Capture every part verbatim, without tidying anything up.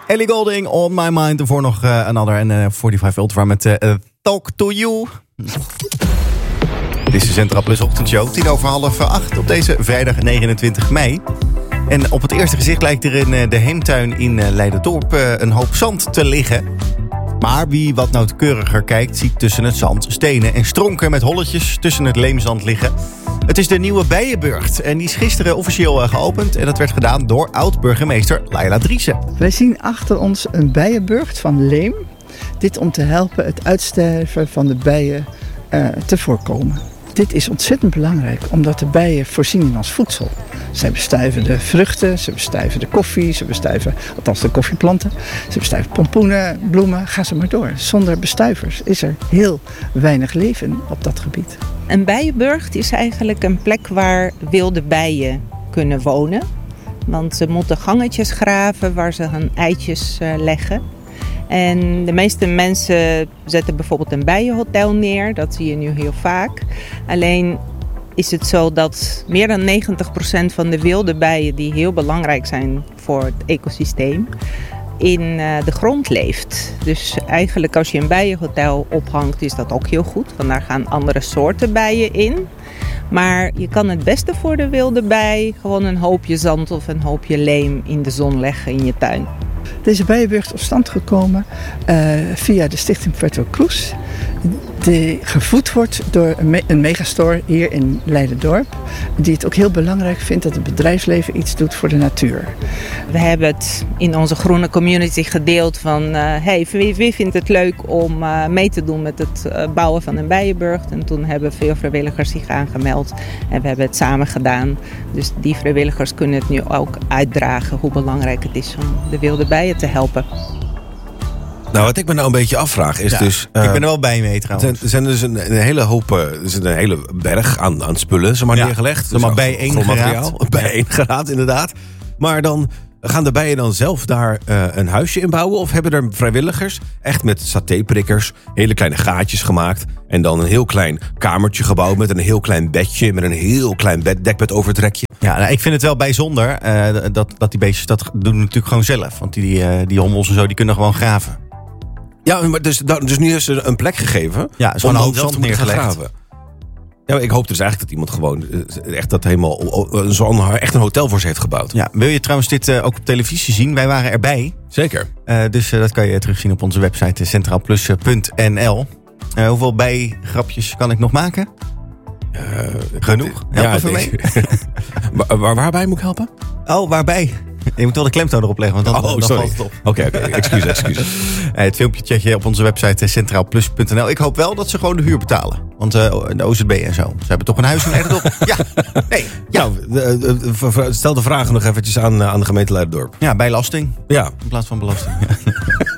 Ellie Goulding, On My Mind. En voor nog uh, Another en uh, vijfenveertig Ultra met uh, Talk To You. Dit is de Centraal Plus ochtendshow. Tien over half acht op deze vrijdag negenentwintig mei. En op het eerste gezicht lijkt er in uh, de heemtuin in uh, Leiderdorp uh, een hoop zand te liggen. Maar wie wat nauwkeuriger kijkt, ziet tussen het zand stenen en stronken met holletjes tussen het leemzand liggen. Het is de nieuwe Bijenburgt en die is gisteren officieel uh, geopend. En dat werd gedaan door oud-burgemeester Laila Driessen. Wij zien achter ons een bijenburgt van leem. Dit om te helpen het uitsterven van de bijen uh, te voorkomen. Dit is ontzettend belangrijk, omdat de bijen voorzien in ons voedsel. Zij bestuiven de vruchten, ze bestuiven de koffie, ze bestuiven, althans de koffieplanten. Ze bestuiven pompoenen, bloemen, ga ze maar door. Zonder bestuivers is er heel weinig leven op dat gebied. Een bijenburgt is eigenlijk een plek waar wilde bijen kunnen wonen. Want ze moeten gangetjes graven waar ze hun eitjes uh, leggen. En de meeste mensen zetten bijvoorbeeld een bijenhotel neer. Dat zie je nu heel vaak. Alleen is het zo dat meer dan negentig procent van de wilde bijen, die heel belangrijk zijn voor het ecosysteem, in uh, de grond leeft. Dus eigenlijk als je een bijenhotel ophangt, is dat ook heel goed. Want daar gaan andere soorten bijen in. Maar je kan het beste voor de wilde bij gewoon een hoopje zand of een hoopje leem in de zon leggen in je tuin. Deze bijenburgt is tot stand gekomen uh, via de stichting Puerto Cruz. Die gevoed wordt door een, me- een megastore hier in Leiderdorp. Die het ook heel belangrijk vindt dat het bedrijfsleven iets doet voor de natuur. We hebben het in onze groene community gedeeld van Uh, hey, wie, wie vindt het leuk om uh, mee te doen met het uh, bouwen van een bijenburgt? En toen hebben veel vrijwilligers zich aangemeld. En we hebben het samen gedaan. Dus die vrijwilligers kunnen het nu ook uitdragen hoe belangrijk het is om de wilde bijen te helpen. Nou, wat ik me nou een beetje afvraag is ja, dus... Uh, ik ben er wel bij mee trouwens. Er zijn dus een, een hele hoop, uh, er is een hele berg aan, aan spullen, zeg maar, ja, neergelegd. Dus maar bijeengeraapt. Bijeengeraapt, inderdaad. Maar dan gaan de bijen dan zelf daar uh, een huisje in bouwen? Of hebben er vrijwilligers echt met satéprikkers hele kleine gaatjes gemaakt en dan een heel klein kamertje gebouwd met een heel klein bedje, met een heel klein bed, dekbed over het rekje? Ja, nou, ik vind het wel bijzonder uh, dat, dat die beestjes dat doen natuurlijk gewoon zelf. Want die, uh, die hommels en zo, die kunnen gewoon graven. Ja, maar dus, dus nu is er een plek gegeven. Ja, om een hoop zelf zand neergelegd. Graven. Ja, maar ik hoop dus eigenlijk dat iemand gewoon echt dat helemaal zo'n echt een hotel voor ze heeft gebouwd. Ja, wil je trouwens dit uh, ook op televisie zien? Wij waren erbij. Zeker. Uh, dus uh, dat kan je terugzien op onze website centraalplus punt n l. Uh, hoeveel bijgrapjes kan ik nog maken? Uh, Genoeg? Help ja, even mee. waar, waar, waarbij moet ik helpen? Oh, waarbij? Je moet wel de klemtoon erop leggen, want dan, oh, dan sorry. valt het op. Oké, okay, okay. excuus, excuus. Het filmpje check je op onze website centraalplus punt n l. Ik hoop wel dat ze gewoon de huur betalen. Want uh, de O Z B en zo. Ze hebben toch een huis in Leiderdorp? Ja. Nee. Ja. Nou, de, de, de, stel de vragen nog eventjes aan, aan de gemeente Leiderdorp. Ja, bijlasting. Ja. In plaats van belasting. Ja.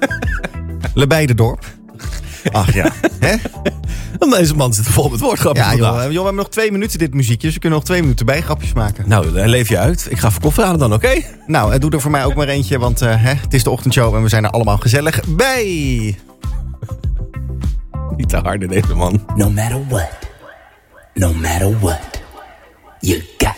Lebeiderdorp. Ach ja. Hè? Deze man zit vol met woordgrappen. Ja, joh, joh, we hebben nog twee minuten dit muziekje. Dus we kunnen nog twee minuten bijgrapjes maken. Nou, dan leef je uit. Ik ga voor koffie halen dan, oké? Okay? Nou, doe er voor mij ook maar eentje. Want uh, hè, het is de ochtendshow en we zijn er allemaal gezellig bij. Niet te hard in deze man. No matter what. No matter what. You